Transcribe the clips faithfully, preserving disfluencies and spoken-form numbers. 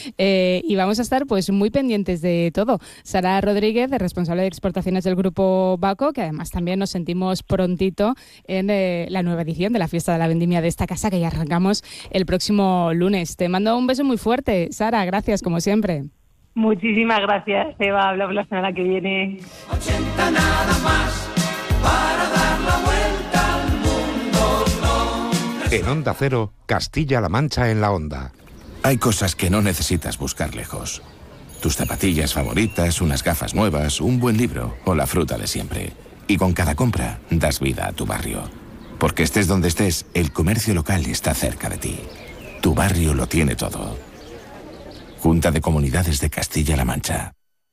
eh, y vamos a estar pues muy pendientes de todo. Sara Rodríguez, responsable de exportaciones del Grupo Baco, que además también nos sentimos prontito en eh, la nueva edición de la Fiesta de la Vendimia de esta casa, que ya arrancamos el próximo lunes. Te mando un beso muy fuerte, Sara, gracias como siempre. Muchísimas gracias, Eva. Hablamos la semana que viene. ochenta nada más para dar la vuelta al mundo. No. En Onda Cero, Castilla-La Mancha en la Onda. Hay cosas que no necesitas buscar lejos. Tus zapatillas favoritas, unas gafas nuevas, un buen libro o la fruta de siempre. Y con cada compra das vida a tu barrio. Porque estés donde estés, el comercio local está cerca de ti. Tu barrio lo tiene todo. Junta de Comunidades de Castilla-La Mancha.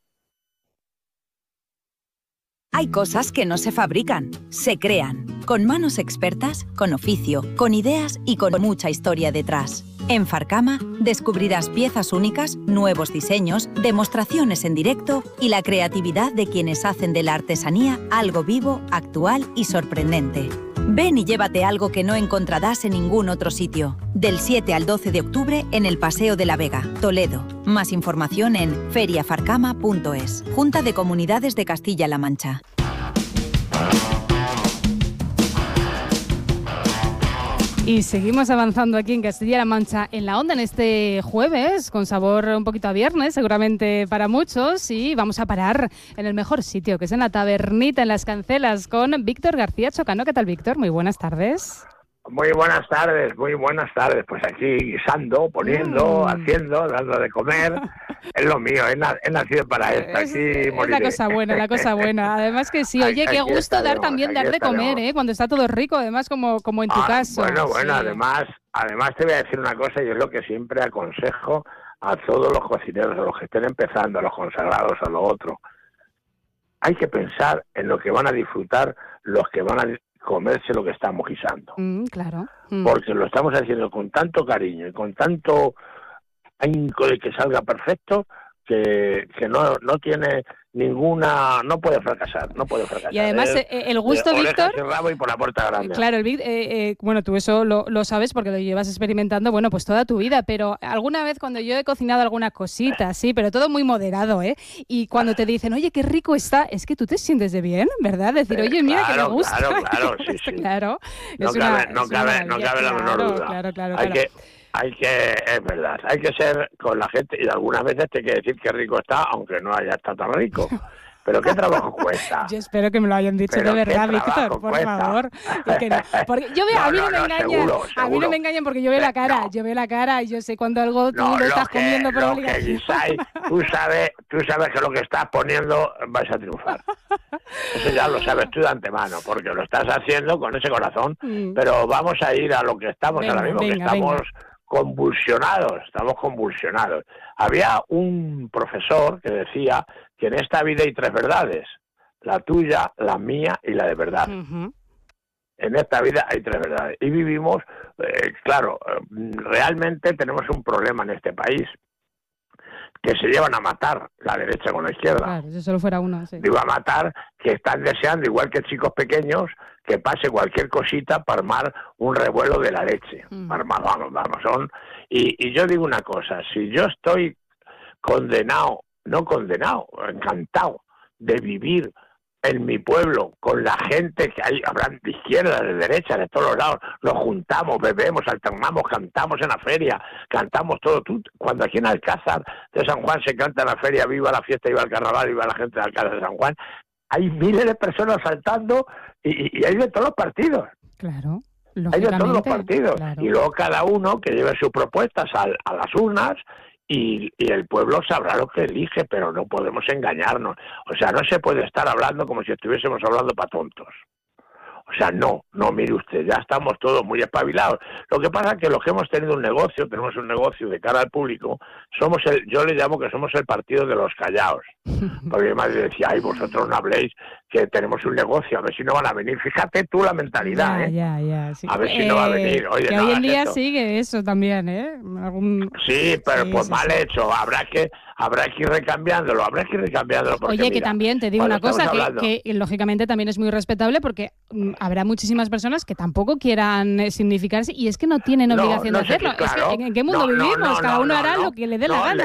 Hay cosas que no se fabrican, se crean. Con manos expertas, con oficio, con ideas y con mucha historia detrás. En Farcama descubrirás piezas únicas, nuevos diseños, demostraciones en directo y la creatividad de quienes hacen de la artesanía algo vivo, actual y sorprendente. Ven y llévate algo que no encontrarás en ningún otro sitio. Del siete al doce de octubre en el Paseo de la Vega, Toledo. Más información en feria farcama punto es. Junta de Comunidades de Castilla-La Mancha. Y seguimos avanzando aquí en Castilla-La Mancha en la Onda en este jueves, con sabor un poquito a viernes, seguramente para muchos, y vamos a parar en el mejor sitio, que es en la Tabernita, en Las Cancelas, con Víctor García Chocano. ¿Qué tal, Víctor? Muy buenas tardes. Muy buenas tardes, muy buenas tardes. Pues aquí guisando, poniendo, mm. haciendo, dando de comer. Es lo mío, he, na- he nacido para esto. Aquí es, moriré. Es la cosa buena, la cosa buena. Además que sí, oye, qué gusto estaremos, dar también dar de comer, ¿eh? Cuando está todo rico, además como, como en tu ah, caso. Bueno, bueno, sí. además, además te voy a decir una cosa, y es lo que siempre aconsejo a todos los cocineros, a los que estén empezando, a los consagrados, a lo otro. Hay que pensar en lo que van a disfrutar los que van a comerse lo que estamos guisando. Mm, claro. Mm. Porque lo estamos haciendo con tanto cariño y con tanto ahínco de que salga perfecto, que, que no, no tiene ninguna, no puede fracasar, no puede fracasar. Y además es, eh, el gusto, de Víctor, y rabo y por la puerta grande. Claro, el, eh, eh, bueno, tú eso lo, lo sabes porque lo llevas experimentando, bueno, pues toda tu vida, pero alguna vez cuando yo he cocinado alguna cosita, sí, pero todo muy moderado, ¿eh? Y cuando te dicen, oye, qué rico está, es que tú te sientes de bien, ¿verdad? Decir, oye, mira, claro, que me gusta. Claro, claro, sí, sí. Claro. No es cabe, una, no es cabe, no cabe la menor claro, duda. Claro, claro, hay claro. que, hay que, es verdad, hay que ser con la gente, y algunas veces te hay que decir que rico está, aunque no haya estado tan rico. Pero qué trabajo cuesta. Yo espero que me lo hayan dicho Pero de verdad, Víctor, por cuesta. favor. Que no. Porque yo veo, no, a mí no, no me no, engañan, seguro, a mí no seguro. me engañan porque yo veo la cara, no. yo veo la cara y yo sé cuando algo tú no, lo estás que, comiendo por lo obligación. Que guisáis, tú sabes, tú sabes que lo que estás poniendo vais a triunfar. Eso ya lo sabes tú de antemano, porque lo estás haciendo con ese corazón. Mm. Pero vamos a ir a lo que estamos venga, ahora mismo, venga, que estamos venga. convulsionados, estamos convulsionados. Había un profesor que decía que en esta vida hay tres verdades: la tuya, la mía y la de verdad. Uh-huh. En esta vida hay tres verdades. Y vivimos, eh, claro, realmente tenemos un problema en este país, que se llevan a matar la derecha con la izquierda. Claro, si solo fuera uno, sí. Digo a matar, que están deseando, igual que chicos pequeños, que pase cualquier cosita para armar un revuelo de la leche. Uh-huh. Armar, vamos, vamos, son... Y, y yo digo una cosa, si yo estoy condenado, no condenado, encantado de vivir en mi pueblo, con la gente que hay, habrán de izquierda, de derecha, de todos los lados, nos juntamos, bebemos, alternamos, cantamos en la feria, cantamos todo. Tú, cuando aquí en Alcázar de San Juan se canta en la feria, viva la fiesta, viva el carnaval, viva la gente de Alcázar de San Juan, hay miles de personas saltando y, y hay de todos los partidos. Claro. Hay de todos los partidos. Claro. Y luego cada uno que lleve sus propuestas a, a las urnas, Y, y el pueblo sabrá lo que elige, pero no podemos engañarnos. O sea, no se puede estar hablando como si estuviésemos hablando para tontos. O sea, no, no, mire usted, ya estamos todos muy espabilados. Lo que pasa es que los que hemos tenido un negocio, tenemos un negocio de cara al público, somos el, yo le llamo que somos el partido de los callados. Porque mi madre decía, ay, vosotros no habléis, que tenemos un negocio, a ver si no van a venir. Fíjate tú la mentalidad, ya, ¿eh? Ya, ya, sí. A ver eh, si no va a venir. Oye, que no hoy en día esto. sigue eso también, ¿eh? Algún... Sí, pero sí, pues sí, mal sí. hecho. Habrá que habrá que ir recambiándolo, habrá que ir recambiándolo. Porque, Oye, que mira, también te digo una cosa, que, que lógicamente también es muy respetable porque um, habrá muchísimas personas que tampoco quieran eh, significaque y es que no tienen obligación no, no de hacerlo. Sé, claro, es que, ¿en, ¿en qué mundo no, vivimos? No, no, Cada uno no, hará no, lo que le dé no, la gana.